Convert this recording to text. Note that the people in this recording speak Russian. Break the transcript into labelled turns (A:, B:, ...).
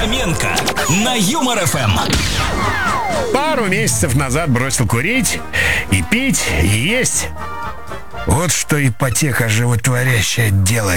A: Фоменко на Юмор ФМ.
B: Пару месяцев назад бросил курить и пить, и есть. Вот что ипотека животворящая делает.